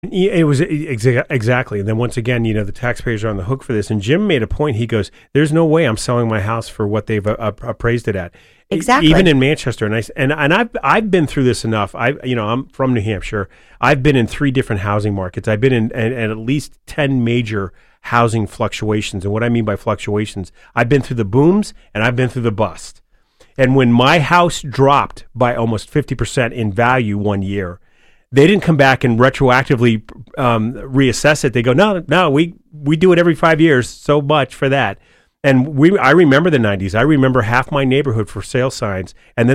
It was exactly. And then once again, the taxpayers are on the hook for this. And Jim made a point. He goes, there's no way I'm selling my house for what they've appraised it at. Exactly. Even in Manchester. And I've been through this enough. I'm from New Hampshire. I've been in 3 different housing markets. I've been in at least 10 major housing fluctuations. And what I mean by fluctuations, I've been through the booms and I've been through the bust. And when my house dropped by almost 50% in value one year, they didn't come back and retroactively reassess it. They go, no, we do it every 5 years. So much for that. And I remember the 90s. I remember half my neighborhood for sale signs, and then